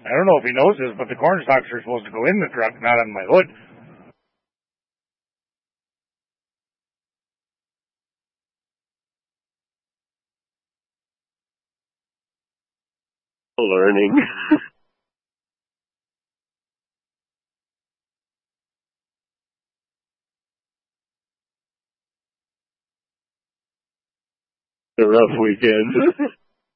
I don't know if he knows this, but the corn stalks are supposed to go in the truck, not on my hood. Learning. A rough weekend.